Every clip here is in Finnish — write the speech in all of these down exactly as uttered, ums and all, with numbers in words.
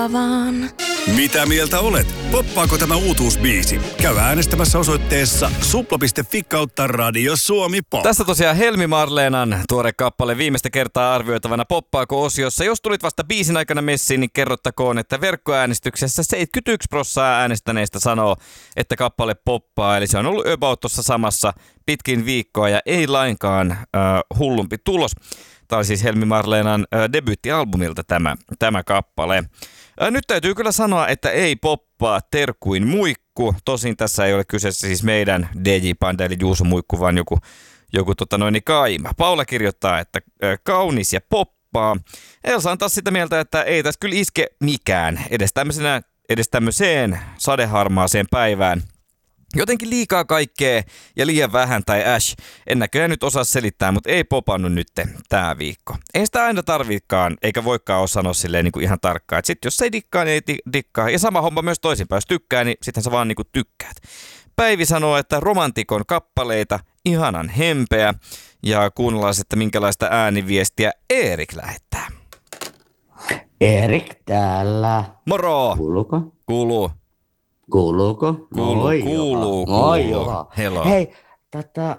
vaan. Mitä mieltä olet? Poppaako tämä uutuusbiisi? Käy äänestämässä osoitteessa supla piste fi kautta Radio Suomi Pop. Tässä tosiaan Helmi Marleenan tuore kappale viimeistä kertaa arvioitavana Poppaako-osiossa. Jos tulit vasta biisin aikana messiin, niin kerrottakoon, että verkkoäänestyksessä seitsemänkymmentäyksi prosenttia äänestäneistä sanoo, että kappale poppaa. Eli se on ollut about tuossa samassa pitkin viikkoa ja ei lainkaan äh, hullumpi tulos. Tämä on siis Helmi Marleenan äh, debyyttialbumilta tämä, tämä kappale. Äh, nyt täytyy kyllä sanoa, että ei poppaa terkkuin muikku. Tosin tässä ei ole kyseessä siis meidän D J-panda eli Juuso Muikku, vaan joku, joku tota noin kaima. Paula kirjoittaa, että äh, kaunis ja poppaa. Elsa on taas sitä mieltä, että ei tässä kyllä iske mikään edes, edes tämmöiseen sadeharmaaseen päivään. Jotenkin liikaa kaikkea ja liian vähän tai äsh. En näköjään nyt osaa selittää, mutta ei popannut nyt tää viikko. Ei sitä aina tarvikaan, eikä voikaan ole sanoa silleen niin kuin ihan tarkkaan. Sitten jos ei dikkaa, niin ei dikkaa. Ja sama homma myös toisinpäin. Jos tykkää, niin sitten sä vaan niin kuin tykkäät. Päivi sanoo, että romantikon kappaleita, ihanan hempeä. Ja kuunnellaan, että minkälaista ääniviestiä Erik lähettää. Erik täällä. Moro! Kuuluuko? Kuuluu. Kuuluuko? Kuuluu, Moi kuuluu, Juha. Moi kuuluu. Juha. Hello. Hei, tätä,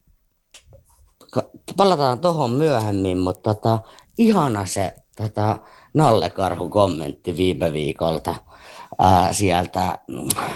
palataan tohon myöhemmin, mutta tätä, ihana se tätä Nalle Karhu kommentti viime viikolta ää, sieltä